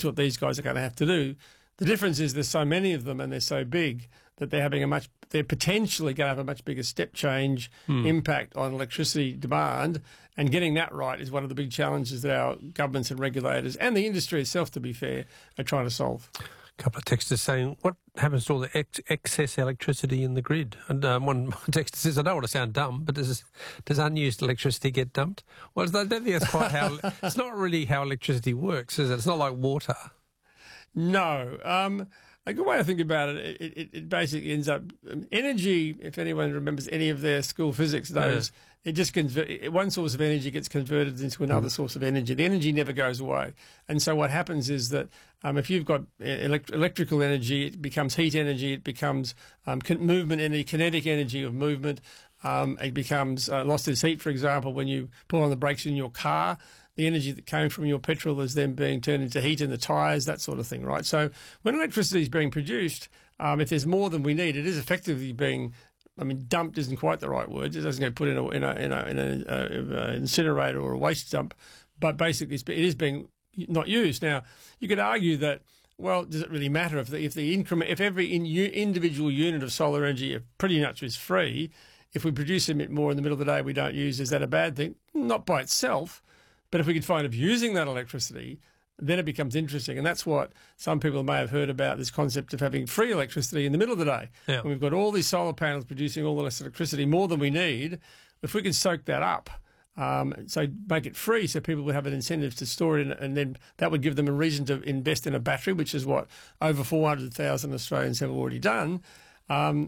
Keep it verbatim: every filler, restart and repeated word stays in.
what these guys are going to have to do. The difference is there's so many of them and they're so big that they're having a much, they're potentially going to have a much bigger step change hmm. impact on electricity demand, and getting that right is one of the big challenges that our governments and regulators and the industry itself, to be fair, are trying to solve. A couple of texters saying, what happens to all the ex excess electricity in the grid? And um, one texter says, I don't want to sound dumb, but does, does unused electricity get dumped? Well, I don't think that's quite how, it's not really how electricity works, is it? It's not like water. No. Um, a good way to think about it, it, it, it basically ends up, um, energy, if anyone remembers any of their school physics days, yeah. it just convert, one source of energy gets converted into another mm. source of energy. The energy never goes away. And so what happens is that um, if you've got elect electrical energy, it becomes heat energy, it becomes um, movement energy, kinetic energy of movement. Um, it becomes uh, lost its heat, for example, when you pull on the brakes in your car. The energy that came from your petrol is then being turned into heat in the tyres, that sort of thing, right? So when electricity is being produced, um, if there's more than we need, it is effectively being, I mean, dumped isn't quite the right word. It doesn't get put in a in a in a, in a, uh, incinerator or a waste dump, but basically it is being not used. Now, you could argue that, well, does it really matter if the if the increment if every in, individual unit of solar energy pretty much is free? If we produce a bit more in the middle of the day we don't use, is that a bad thing? Not by itself. But if we could find of using that electricity, then it becomes interesting. And that's what some people may have heard about, this concept of having free electricity in the middle of the day. Yeah. When we've got all these solar panels producing all the less electricity, more than we need, if we can soak that up, um, so make it free so people would have an incentive to store it in, and then that would give them a reason to invest in a battery, which is what over four hundred thousand Australians have already done. Um,